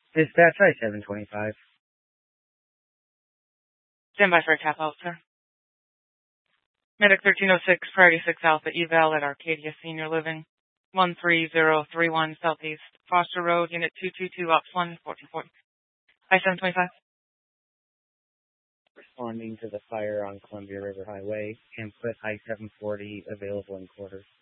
Dispatch I-725. Stand by for a tap out, sir. Medic 1306, Priority 6 Alpha Eval at Arcadia Senior Living, 13031 Southeast Foster Road, Unit 222, Ops 1, 1440. I-725. Responding to the fire on Columbia River Highway, and put I-740 available in quarters.